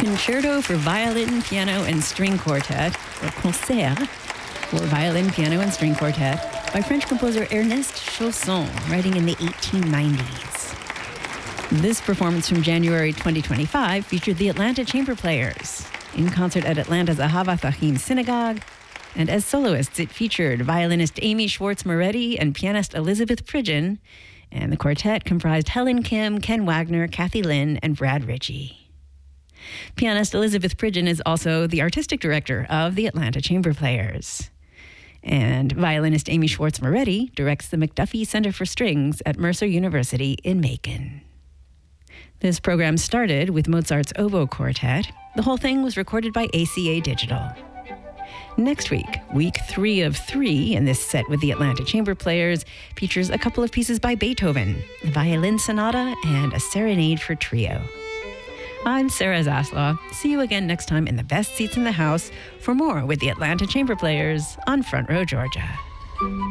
Concerto for Violin, Piano, and String Quartet, or Concert for Violin, Piano, and String Quartet, by French composer Ernest Chausson, writing in the 1890s. This performance from January 2025 featured the Atlanta Chamber Players. In concert at Atlanta's Ahava Thachim Synagogue, and as soloists, it featured violinist Amy Schwartz-Moretti and pianist Elizabeth Pridgeon, and the quartet comprised Helen Kim, Ken Wagner, Kathy Lynn, and Brad Ritchie. Pianist Elizabeth Pridgeon is also the artistic director of the Atlanta Chamber Players. And violinist Amy Schwartz-Moretti directs the McDuffie Center for Strings at Mercer University in Macon. This program started with Mozart's Oboe Quartet. The whole thing was recorded by ACA Digital. Next week, week 3 of 3 in this set with the Atlanta Chamber Players, features a couple of pieces by Beethoven, a violin sonata, and a serenade for trio. I'm Sarah Zaslaw. See you again next time in the best seats in the house for more with the Atlanta Chamber Players on Front Row Georgia.